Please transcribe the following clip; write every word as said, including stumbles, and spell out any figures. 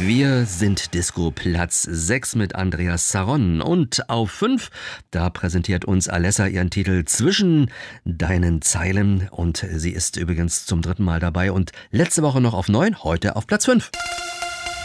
Wir sind Disco Platz sechs mit Andreas Zaron und auf fünf, da präsentiert uns Alessa ihren Titel Zwischen deinen Zeilen und sie ist übrigens zum dritten Mal dabei und letzte Woche noch auf neun, heute auf Platz fünf.